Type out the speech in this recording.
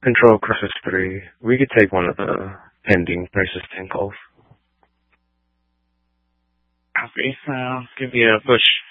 Control Crisis 3. We could take one of the pending Crisis 10 calls. Copy. Give you a push.